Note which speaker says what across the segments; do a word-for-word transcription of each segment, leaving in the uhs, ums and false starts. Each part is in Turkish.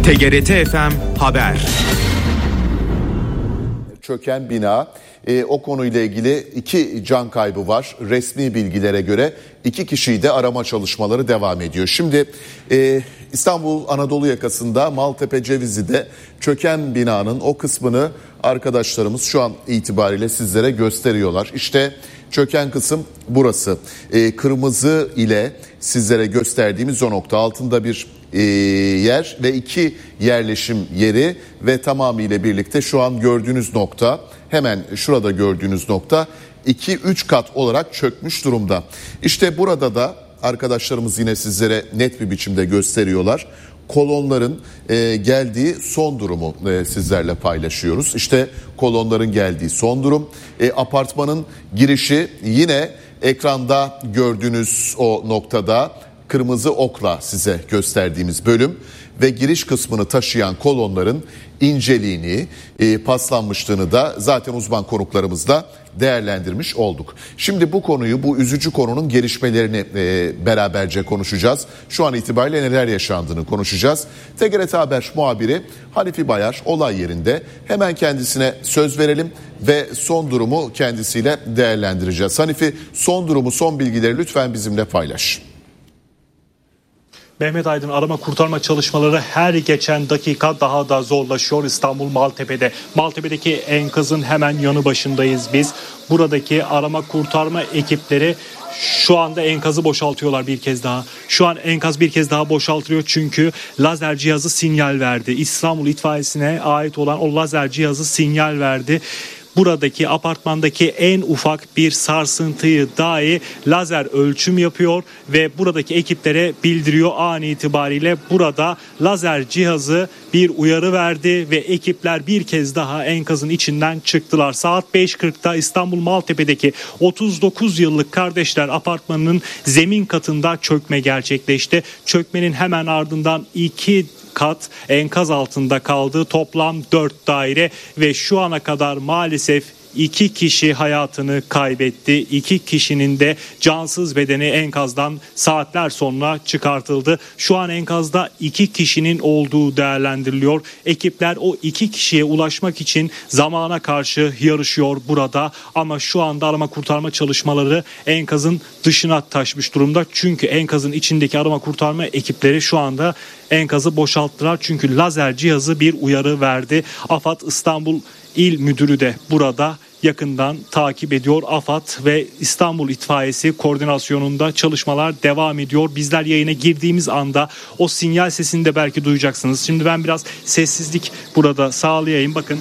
Speaker 1: T G R T F M Haber.
Speaker 2: Çöken bina, e, o konuyla ilgili iki can kaybı var. Resmi bilgilere göre iki kişiyi de arama çalışmaları devam ediyor. Şimdi e, İstanbul Anadolu yakasında Maltepe Cevizli'de çöken binanın o kısmını arkadaşlarımız şu an itibariyle sizlere gösteriyorlar. İşte çöken kısım burası. E, kırmızı ile sizlere gösterdiğimiz o nokta, altında bir e, yer ve iki yerleşim yeri ve tamamıyla birlikte şu an gördüğünüz nokta, hemen şurada gördüğünüz nokta iki üç kat olarak çökmüş durumda. İşte burada da arkadaşlarımız yine sizlere net bir biçimde gösteriyorlar. Kolonların e, geldiği son durumu e, sizlerle paylaşıyoruz. İşte kolonların geldiği son durum. E, apartmanın girişi yine ekranda gördüğünüz o noktada kırmızı okla size gösterdiğimiz bölüm ve giriş kısmını taşıyan kolonların inceliğini, e, paslanmışlığını da zaten uzman konuklarımızla değerlendirmiş olduk. Şimdi bu konuyu, bu üzücü konunun gelişmelerini e, beraberce konuşacağız. Şu an itibariyle neler yaşandığını konuşacağız. T G R T Haber muhabiri Hanifi Bayar olay yerinde. Hemen kendisine söz verelim ve son durumu kendisiyle değerlendireceğiz. Hanifi, son durumu, son bilgileri lütfen bizimle paylaş.
Speaker 3: Mehmet Aydın, arama kurtarma çalışmaları her geçen dakika daha da zorlaşıyor İstanbul Maltepe'de. Maltepe'deki enkazın hemen yanı başındayız biz. Buradaki arama kurtarma ekipleri şu anda enkazı boşaltıyorlar bir kez daha. Şu an enkaz bir kez daha boşaltılıyor çünkü lazer cihazı sinyal verdi. İstanbul İtfaiyesi'ne ait olan o lazer cihazı sinyal verdi. Buradaki apartmandaki en ufak bir sarsıntıyı dahi lazer ölçüm yapıyor ve buradaki ekiplere bildiriyor. An itibariyle burada lazer cihazı bir uyarı verdi ve ekipler bir kez daha enkazın içinden çıktılar. Saat beş kırkta İstanbul Maltepe'deki otuz dokuz yıllık Kardeşler Apartmanı'nın zemin katında çökme gerçekleşti. Çökmenin hemen ardından iki kat enkaz altında kaldı. Toplam dört daire ve şu ana kadar maalesef iki kişi hayatını kaybetti. İki kişinin de cansız bedeni enkazdan saatler sonra çıkartıldı. Şu an enkazda iki kişinin olduğu değerlendiriliyor. Ekipler o iki kişiye ulaşmak için zamana karşı yarışıyor burada. Ama şu anda arama kurtarma çalışmaları enkazın dışına taşmış durumda. Çünkü enkazın içindeki arama kurtarma ekipleri şu anda enkazı boşalttılar. Çünkü lazer cihazı bir uyarı verdi. AFAD İstanbul İl Müdürü de burada yakından takip ediyor. AFAD ve İstanbul İtfaiyesi koordinasyonunda çalışmalar devam ediyor. Bizler yayına girdiğimiz anda o sinyal sesini de belki duyacaksınız. Şimdi ben biraz sessizlik burada sağlayayım. Bakın.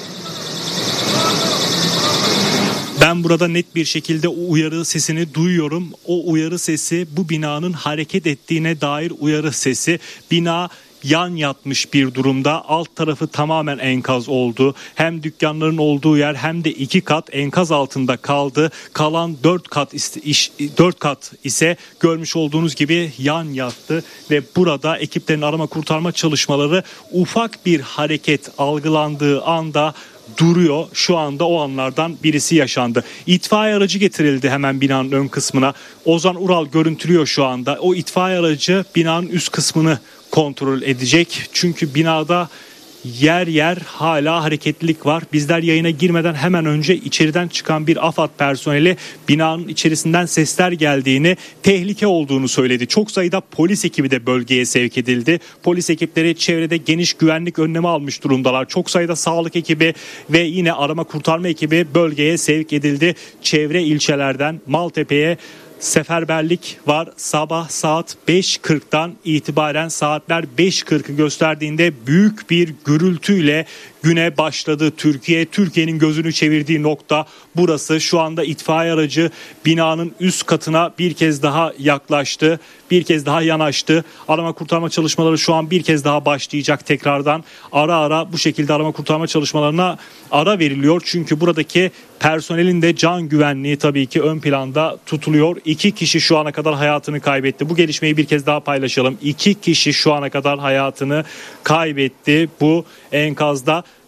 Speaker 3: Ben burada net bir şekilde o uyarı sesini duyuyorum. O uyarı sesi bu binanın hareket ettiğine dair uyarı sesi. Bina yan yatmış bir durumda. Alt tarafı tamamen enkaz oldu. Hem dükkanların olduğu yer hem de iki kat enkaz altında kaldı. Kalan dört kat dört kat ise görmüş olduğunuz gibi yan yattı ve burada ekiplerin arama kurtarma çalışmaları ufak bir hareket algılandığı anda duruyor. Şu anda o anlardan birisi yaşandı. İtfaiye aracı getirildi hemen binanın ön kısmına. Ozan Ural görüntülüyor şu anda. O itfaiye aracı binanın üst kısmını kontrol edecek. Çünkü binada yer yer hala hareketlilik var. Bizler yayına girmeden hemen önce içeriden çıkan bir AFAD personeli binanın içerisinden sesler geldiğini, tehlike olduğunu söyledi. Çok sayıda polis ekibi de bölgeye sevk edildi. Polis ekipleri çevrede geniş güvenlik önlemi almış durumdalar. Çok sayıda sağlık ekibi ve yine arama kurtarma ekibi bölgeye sevk edildi. Çevre ilçelerden Maltepe'ye seferberlik var. Sabah saat beş kırktan itibaren saatler beş kırkı gösterdiğinde büyük bir gürültüyle güne başladı Türkiye. Türkiye'nin gözünü çevirdiği nokta burası. Şu anda itfaiye aracı binanın üst katına bir kez daha yaklaştı. Bir kez daha yanaştı. Arama kurtarma çalışmaları şu an bir kez daha başlayacak tekrardan. Ara ara bu şekilde arama kurtarma çalışmalarına ara veriliyor. Çünkü buradaki personelin de can güvenliği tabii ki ön planda tutuluyor. İki kişi şu ana kadar hayatını kaybetti. Bu gelişmeyi bir kez daha paylaşalım. İki kişi şu ana kadar hayatını kaybetti bu enkazda.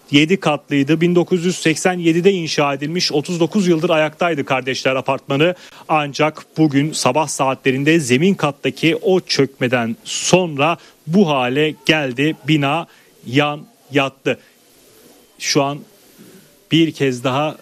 Speaker 3: yedi katlıydı. bin dokuz yüz seksen yedide inşa edilmiş. otuz dokuz yıldır ayaktaydı kardeşler apartmanı. Ancak bugün sabah saatlerinde zemin kattaki o çökmeden sonra bu hale geldi. Bina yan yattı. Şu an bir kez daha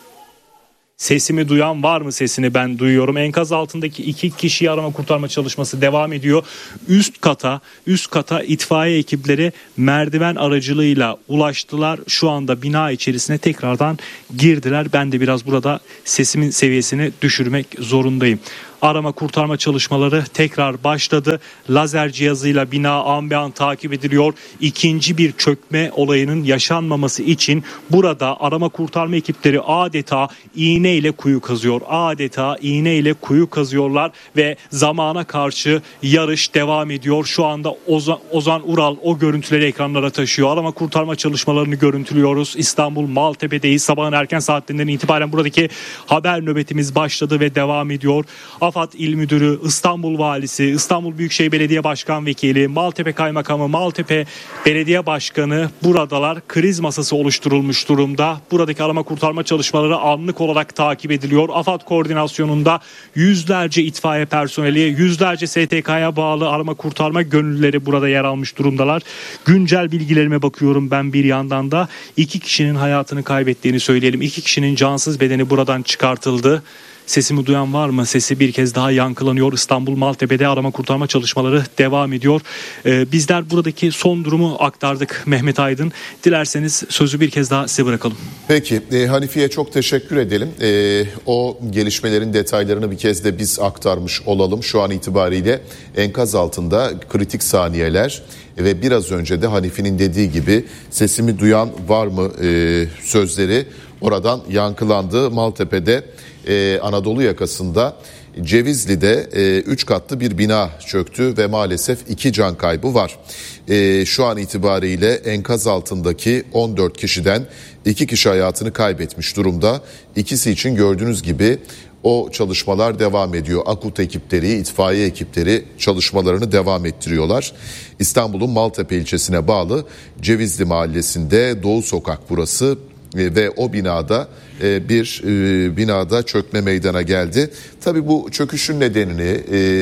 Speaker 3: sesimi duyan var mı sesini ben duyuyorum. Enkaz altındaki iki kişiyi arama kurtarma çalışması devam ediyor. Üst kata, üst kata itfaiye ekipleri merdiven aracılığıyla ulaştılar. Şu anda bina içerisine tekrardan girdiler. Ben de biraz burada sesimin seviyesini düşürmek zorundayım. Arama kurtarma çalışmaları tekrar başladı. Lazer cihazıyla bina an be an takip ediliyor. İkinci bir çökme olayının yaşanmaması için burada arama kurtarma ekipleri adeta iğne ile kuyu kazıyor. Adeta iğne ile kuyu kazıyorlar ve zamana karşı yarış devam ediyor. Şu anda Ozan, Ozan Ural o görüntüleri ekranlara taşıyor. Arama kurtarma çalışmalarını görüntülüyoruz. İstanbul Maltepe'deyiz. Sabahın erken saatlerinden itibaren buradaki haber nöbetimiz başladı ve devam ediyor. AFAD İl Müdürü, İstanbul Valisi, İstanbul Büyükşehir Belediye Başkan Vekili, Maltepe Kaymakamı, Maltepe Belediye Başkanı buradalar. Kriz masası oluşturulmuş durumda. Buradaki arama kurtarma çalışmaları anlık olarak takip ediliyor. AFAD koordinasyonunda yüzlerce itfaiye personeli, yüzlerce S T K'ya bağlı arama kurtarma gönüllüleri burada yer almış durumdalar. Güncel bilgilerime bakıyorum ben bir yandan da. iki kişinin hayatını kaybettiğini söyleyelim. İki kişinin cansız bedeni buradan çıkartıldı. Sesimi duyan var mı? Sesi bir kez daha yankılanıyor. İstanbul Maltepe'de arama kurtarma çalışmaları devam ediyor. Ee, bizler buradaki son durumu aktardık Mehmet Aydın. Dilerseniz sözü bir kez daha size bırakalım.
Speaker 2: Peki e, Hanifi'ye çok teşekkür edelim. E, o gelişmelerin detaylarını bir kez de biz aktarmış olalım. Şu an itibariyle enkaz altında kritik saniyeler ve biraz önce de Hanifi'nin dediği gibi sesimi duyan var mı e, sözleri oradan yankılandı. Maltepe'de Ee, Anadolu yakasında Cevizli'de üç e, katlı bir bina çöktü ve maalesef iki can kaybı var. E, şu an itibariyle enkaz altındaki on dört kişiden iki kişi hayatını kaybetmiş durumda. İkisi için gördüğünüz gibi o çalışmalar devam ediyor. AKUT ekipleri, itfaiye ekipleri çalışmalarını devam ettiriyorlar. İstanbul'un Maltepe ilçesine bağlı Cevizli mahallesinde Doğu Sokak burası. Ve o binada bir binada çökme meydana geldi. Tabii bu çöküşün nedenini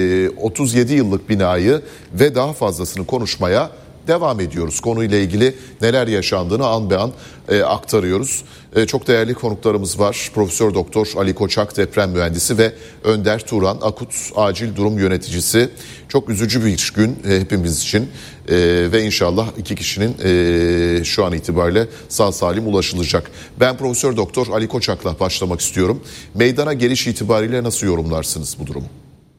Speaker 2: otuz yedi yıllık binayı ve daha fazlasını konuşmaya devam ediyoruz. Konuyla ilgili neler yaşandığını an be an e, aktarıyoruz. E, çok değerli konuklarımız var. Profesör Doktor Ali Koçak, deprem mühendisi ve Önder Turan, AKUT acil durum yöneticisi. Çok üzücü bir gün e, hepimiz için e, ve inşallah iki kişinin e, şu an itibariyle sağ salim ulaşılacak. Ben Profesör Doktor Ali Koçak'la başlamak istiyorum. Meydana geliş itibariyle nasıl yorumlarsınız bu durumu?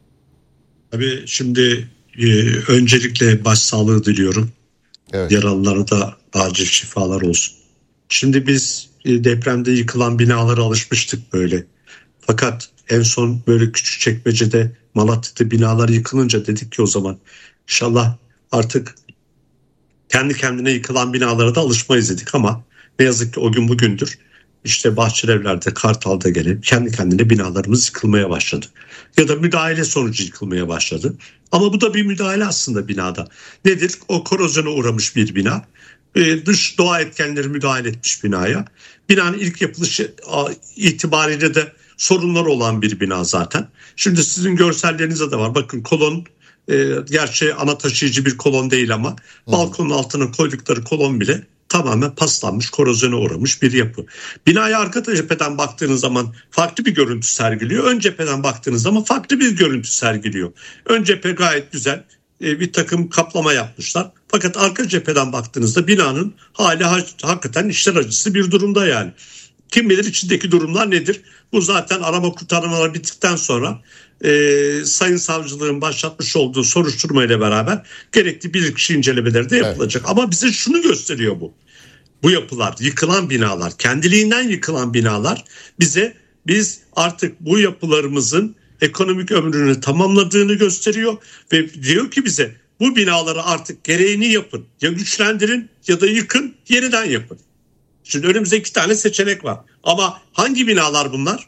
Speaker 4: Tabii şimdi e, öncelikle başsağlığı diliyorum. Evet. Yaralılara da acil şifalar olsun. Şimdi biz e, depremde yıkılan binalara alışmıştık böyle. Fakat en son böyle Küçükçekmece'de, Malatya'da binalar yıkılınca dedik ki o zaman inşallah artık kendi kendine yıkılan binalara da alışmayız dedik ama ne yazık ki o gün bugündür. İşte Bahçelievler'de, Kartal'da gelip kendi kendine binalarımız yıkılmaya başladı. Ya da müdahale sonucu yıkılmaya başladı. Ama bu da bir müdahale aslında binada. Nedir? O korozyona uğramış bir bina. Ee, dış doğa etkenleri müdahale etmiş binaya. Binanın ilk yapılışı itibariyle de sorunlar olan bir bina zaten. Şimdi sizin görsellerinizde de var. Bakın kolon, e, gerçi ana taşıyıcı bir kolon değil ama Hı. balkonun altına koydukları kolon bile tamamen paslanmış, korozyona uğramış bir yapı. Binaya arka cepheden baktığınız zaman farklı bir görüntü sergiliyor. Ön cepheden baktığınız zaman farklı bir görüntü sergiliyor. Ön cephe gayet güzel. Bir takım kaplama yapmışlar. Fakat arka cepheden baktığınızda binanın hali hakikaten işler acısı bir durumda yani. Kim bilir içindeki durumlar nedir? Bu zaten arama kurtarmalar bittikten sonra e, Sayın Savcılığın başlatmış olduğu soruşturmayla beraber gerekli bilirkişi incelemeleri de yapılacak. Evet. Ama bize şunu gösteriyor bu. Bu yapılar, yıkılan binalar, kendiliğinden yıkılan binalar bize biz artık bu yapılarımızın ekonomik ömrünü tamamladığını gösteriyor ve diyor ki bize bu binaları artık gereğini yapın. Ya güçlendirin ya da yıkın, yeniden yapın. Şimdi önümüzde iki tane seçenek var. Ama hangi binalar bunlar?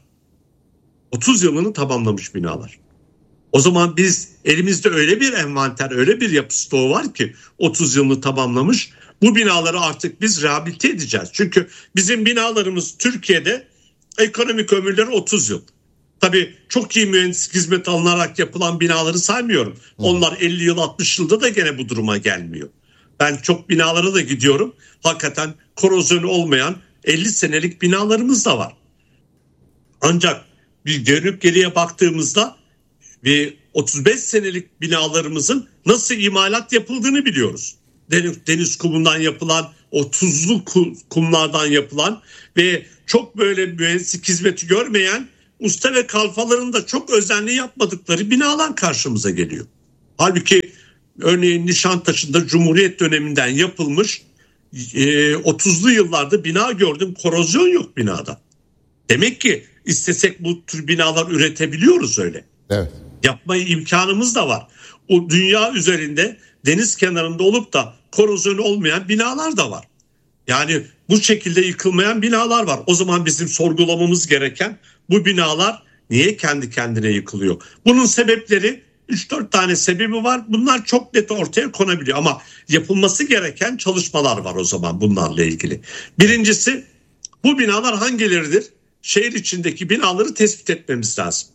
Speaker 4: otuz yılını tamamlamış binalar. O zaman biz elimizde öyle bir envanter, öyle bir yapı stoğu var ki otuz yılını tamamlamış. Bu binaları artık biz rehabilite edeceğiz. Çünkü bizim binalarımız Türkiye'de ekonomik ömürleri otuz yıl. Tabii çok iyi mühendislik hizmet alınarak yapılan binaları saymıyorum. Onlar elli yıl altmış yılda da gene bu duruma gelmiyor. Ben çok binalara da gidiyorum. Hakikaten korozyonu olmayan elli senelik binalarımız da var. Ancak bir dönüp geriye baktığımızda ve otuz beş senelik binalarımızın nasıl imalat yapıldığını biliyoruz. Deniz, deniz kumundan yapılan, o tuzlu kumlardan yapılan ve çok böyle mühendislik hizmeti görmeyen usta ve kalfaların da çok özenli yapmadıkları binalar karşımıza geliyor. Halbuki örneğin Nişantaşı'nda Cumhuriyet döneminden yapılmış e, otuzlu yıllarda bina gördüm, korozyon yok binada. Demek ki istesek bu tür binalar üretebiliyoruz öyle.
Speaker 2: Evet.
Speaker 4: Yapmayı imkanımız da var. O dünya üzerinde deniz kenarında olup da korozyonu olmayan binalar da var. Yani bu şekilde yıkılmayan binalar var. O zaman bizim sorgulamamız gereken bu binalar niye kendi kendine yıkılıyor? Bunun sebepleri üç dört tane sebebi var. Bunlar çok net ortaya konabiliyor ama yapılması gereken çalışmalar var o zaman bunlarla ilgili. Birincisi, bu binalar hangileridir? Şehir içindeki binaları tespit etmemiz lazım.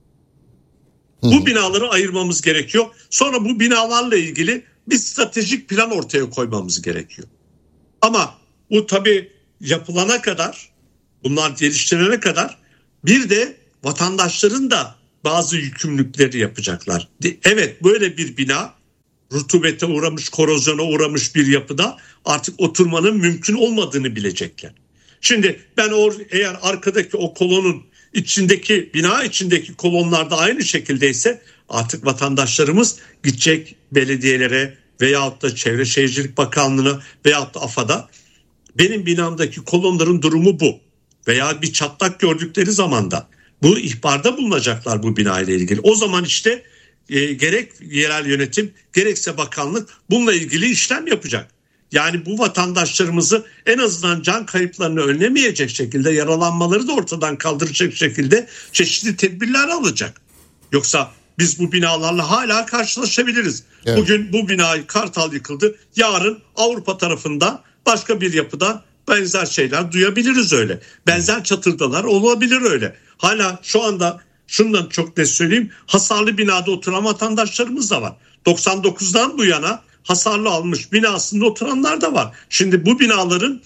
Speaker 4: Bu binaları ayırmamız gerekiyor. Sonra bu binalarla ilgili bir stratejik plan ortaya koymamız gerekiyor. Ama bu tabii yapılana kadar, bunlar geliştirene kadar bir de vatandaşların da bazı yükümlülükleri yapacaklar. Evet, böyle bir bina rutubete uğramış, korozyona uğramış bir yapıda artık oturmanın mümkün olmadığını bilecekler. Şimdi ben or, eğer arkadaki o kolonun içindeki, bina içindeki kolonlarda aynı şekildeyse artık vatandaşlarımız gidecek belediyelere veyahut da Çevre Şehircilik Bakanlığı'na veyahut da AFAD'a, benim binamdaki kolonların durumu bu veya bir çatlak gördükleri zaman da bu ihbarda bulunacaklar bu bina ile ilgili. O zaman işte e, gerek yerel yönetim gerekse bakanlık bununla ilgili işlem yapacak. Yani bu vatandaşlarımızı en azından can kayıplarını önlemeyecek şekilde, yaralanmaları da ortadan kaldıracak şekilde çeşitli tedbirler alacak. Yoksa biz bu binalarla hala karşılaşabiliriz. Evet. Bugün bu bina Kartal yıkıldı. Yarın Avrupa tarafında başka bir yapıdan benzer şeyler duyabiliriz öyle. Benzer çatırdalar olabilir öyle. Hala şu anda şundan çok net söyleyeyim, hasarlı binada oturan vatandaşlarımız da var. doksan dokuzdan bu yana hasarlı almış binasında oturanlar da var. Şimdi bu binaların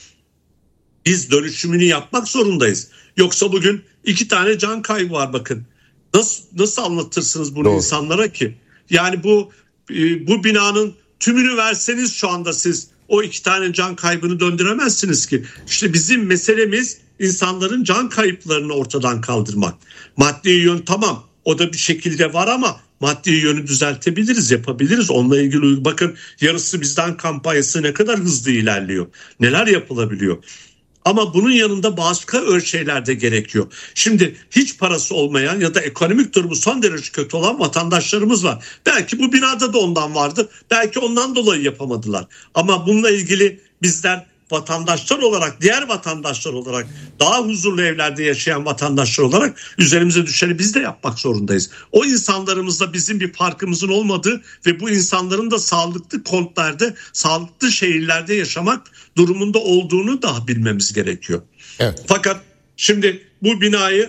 Speaker 4: biz dönüşümünü yapmak zorundayız. Yoksa bugün iki tane can kaybı var bakın. Nasıl nasıl anlatırsınız bunu Doğru. insanlara ki? Yani bu e, bu binanın tümünü verseniz şu anda siz o iki tane can kaybını döndüremezsiniz ki. İşte bizim meselemiz insanların can kayıplarını ortadan kaldırmak. Maddi yön tamam, o da bir şekilde var ama maddi yönü düzeltebiliriz, yapabiliriz. Onunla ilgili bakın, yarısı bizden kampanyası ne kadar hızlı ilerliyor. Neler yapılabiliyor. Ama bunun yanında başka şeyler de gerekiyor. Şimdi hiç parası olmayan ya da ekonomik durumu son derece kötü olan vatandaşlarımız var. Belki bu binada da ondan vardı. Belki ondan dolayı yapamadılar. Ama bununla ilgili bizler vatandaşlar olarak, diğer vatandaşlar olarak, daha huzurlu evlerde yaşayan vatandaşlar olarak üzerimize düşeni biz de yapmak zorundayız. O insanlarımızla bizim bir farkımızın olmadığı ve bu insanların da sağlıklı kontlarda, sağlıklı şehirlerde yaşamak durumunda olduğunu da bilmemiz gerekiyor. Evet. Fakat şimdi bu binayı,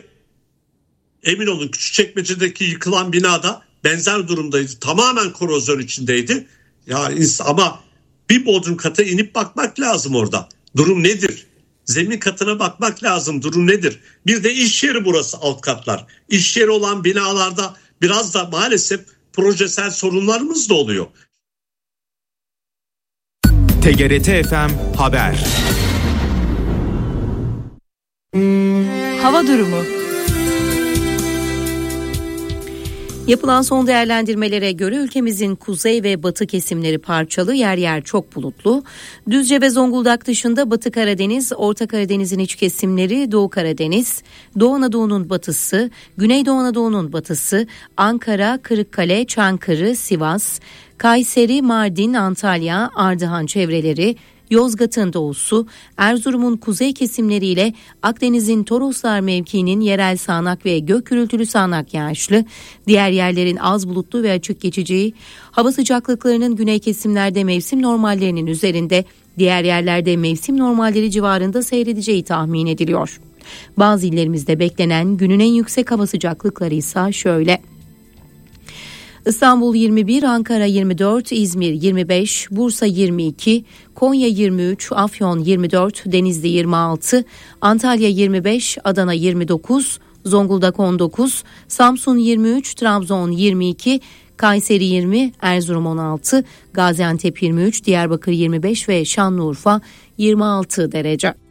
Speaker 4: emin olun, Küçükçekmece'deki yıkılan binada benzer durumdaydı. Tamamen korozyon içindeydi. Ya ama bir bodrum kata inip bakmak lazım orada. Durum nedir? Zemin katına bakmak lazım. Durum nedir? Bir de iş yeri burası, alt katlar. İş yeri olan binalarda biraz da maalesef projesel sorunlarımız da oluyor.
Speaker 1: T G R T F M Haber.
Speaker 5: Hava durumu. Yapılan son değerlendirmelere göre ülkemizin kuzey ve batı kesimleri parçalı, yer yer çok bulutlu. Düzce ve Zonguldak dışında Batı Karadeniz, Orta Karadeniz'in iç kesimleri, Doğu Karadeniz, Doğu Anadolu'nun batısı, Güneydoğu Anadolu'nun batısı, Ankara, Kırıkkale, Çankırı, Sivas, Kayseri, Mardin, Antalya, Ardahan çevreleri, Yozgat'ın doğusu, Erzurum'un kuzey kesimleriyle Akdeniz'in Toroslar mevkiinin yerel sağanak ve gök gürültülü sağanak yağışlı, diğer yerlerin az bulutlu ve açık geçeceği, hava sıcaklıklarının güney kesimlerde mevsim normallerinin üzerinde, Diğer yerlerde mevsim normalleri civarında seyredeceği tahmin ediliyor. Bazı illerimizde beklenen günün en yüksek hava sıcaklıkları ise şöyle: İstanbul yirmi bir, Ankara yirmi dört, İzmir yirmi beş, Bursa yirmi iki, Konya yirmi üç, Afyon yirmi dört, Denizli yirmi altı, Antalya yirmi beş, Adana yirmi dokuz, Zonguldak on dokuz, Samsun yirmi üç, Trabzon yirmi iki, Kayseri yirmi, Erzurum on altı, Gaziantep yirmi üç, Diyarbakır yirmi beş ve Şanlıurfa yirmi altı derece.